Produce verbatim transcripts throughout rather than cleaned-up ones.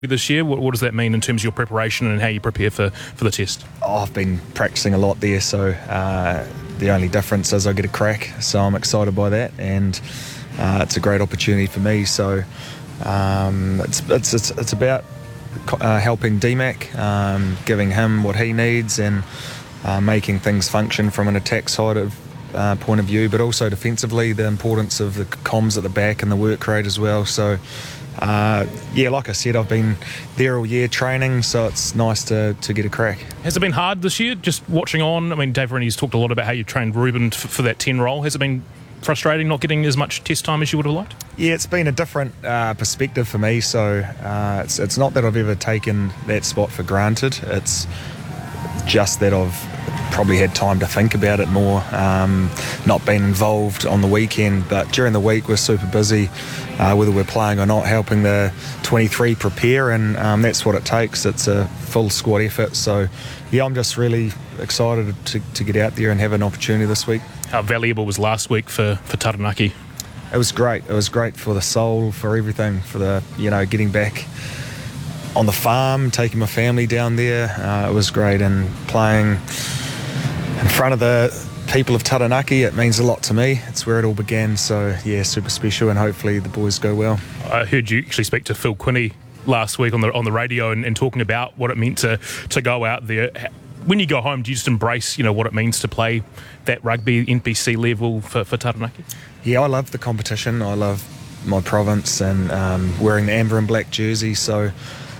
this year. What, what does that mean in terms of your preparation and how you prepare for, for the test? Oh, I've been practicing a lot there, so uh, the only difference is I get a crack, so I'm excited by that, and uh, it's a great opportunity for me. So um, it's, it's it's it's about uh, helping D MAC, um, giving him what he needs, and uh, making things function from an attack side of uh, point of view, but also defensively, the importance of the comms at the back and the work rate as well. So. Uh, yeah, like I said, I've been there all year training, so it's nice to, to get a crack. Has it been hard this year, just watching on? I mean, Dave Rennie's talked a lot about how you trained Ruben for, for that ten role. Has it been frustrating not getting as much test time as you would have liked? Yeah, it's been a different uh, perspective for me, so uh, it's, it's not that I've ever taken that spot for granted. It's just that I've probably had time to think about it more, um, not been involved on the weekend, but during the week we're super busy, uh, whether we're playing or not, helping the twenty-three prepare, and um, that's what it takes. It's a full squad effort, so yeah, I'm just really excited to, to get out there and have an opportunity this week. How valuable was last week for, for Taranaki? It was great. It was great for the soul, for everything, for the, you know, getting back on the farm, taking my family down there. Uh, it was great, and playing in front of the people of Taranaki, it means a lot to me. It's where it all began, so yeah, super special, and hopefully the boys go well. I heard you actually speak to Phil Quinney last week on the on the radio and, and talking about what it meant to, to go out there. When you go home, do you just embrace, you know, what it means to play that rugby N P C level for, for Taranaki? Yeah, I love the competition. I love my province, and um, wearing the amber and black jersey, so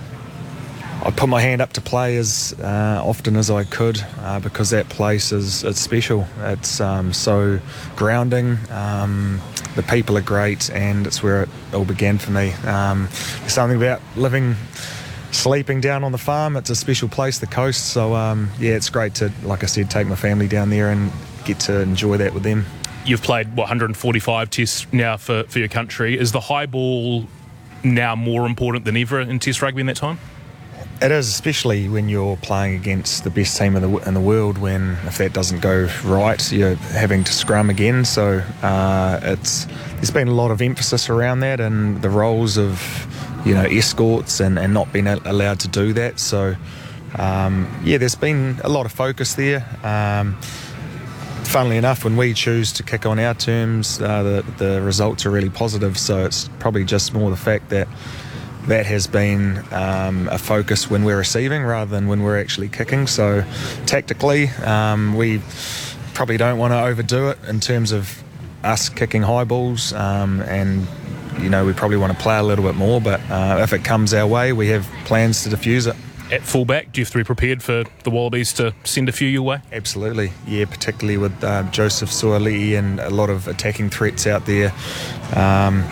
I put my hand up to play as uh, often as I could uh, because that place is it's special. It's um, so grounding. Um, the people are great, and it's where it all began for me. Um, there's something about living, sleeping down on the farm. It's a special place, the coast. So um, yeah, it's great to, like I said, take my family down there and get to enjoy that with them. You've played, what, one hundred forty-five tests now for, for your country. Is the high ball now more important than ever in test rugby in that time? It is, especially when you're playing against the best team in the in the world. When if that doesn't go right, you're having to scrum again. So uh, it's there's been a lot of emphasis around that, and the roles of, you know, escorts and, and not being allowed to do that. So um, yeah, there's been a lot of focus there. Um, funnily enough, when we choose to kick on our terms, uh, the the results are really positive. So it's probably just more the fact that that has been um, a focus when we're receiving rather than when we're actually kicking. So tactically, um, we probably don't want to overdo it in terms of us kicking high balls, um, and you know, we probably want to play a little bit more, but uh, if it comes our way, we have plans to diffuse it. At fullback, do you have to be prepared for the Wallabies to send a few your way? Absolutely, yeah, particularly with uh, Joseph Suaalii and a lot of attacking threats out there. Um,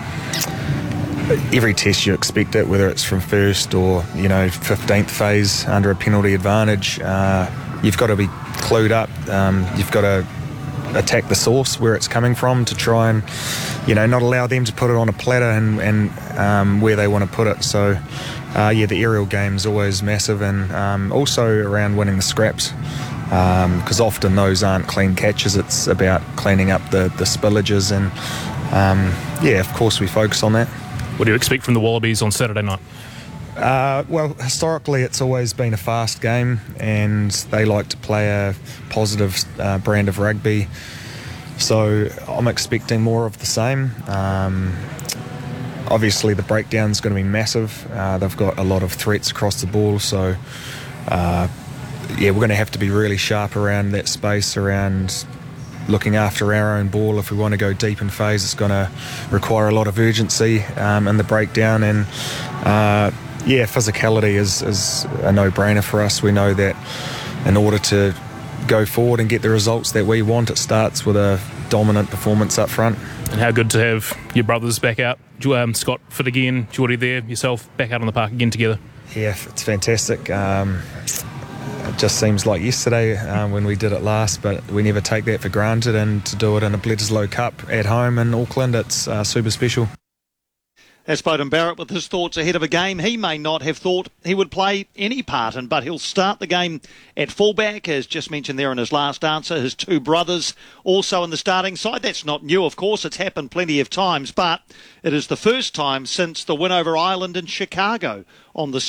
Every test you expect it, whether it's from first or, you know, fifteenth phase under a penalty advantage. Uh, you've got to be clued up. Um, you've got to attack the source where it's coming from to try and, you know, not allow them to put it on a platter and, and um, where they want to put it. So, uh, yeah, the aerial game's always massive, and um, also around winning the scraps, because um, often those aren't clean catches. It's about cleaning up the, the spillages, and, um, yeah, of course we focus on that. What do you expect from the Wallabies on Saturday night? Uh, well, historically it's always been a fast game, and they like to play a positive uh, brand of rugby. So I'm expecting more of the same. Um, obviously the breakdown's going to be massive. Uh, they've got a lot of threats across the ball, so uh, yeah, we're going to have to be really sharp around that space, around looking after our own ball. If we want to go deep in phase, it's going to require a lot of urgency um, in the breakdown, and uh, yeah, physicality is, is a no-brainer for us. We know that in order to go forward and get the results that we want, it starts with a dominant performance up front. And how good to have your brothers back out, um, Scott fit again, Geordie there, yourself back out on the park again together. Yeah, it's fantastic. Um, It just seems like yesterday um, when we did it last, but we never take that for granted, and to do it in a Bledisloe Cup at home in Auckland, it's uh, super special. That's Beauden Barrett with his thoughts ahead of a game he may not have thought he would play any part in, but he'll start the game at fullback, as just mentioned there in his last answer. His two brothers also in the starting side. That's not new, of course. It's happened plenty of times, but it is the first time since the win over Ireland in Chicago on the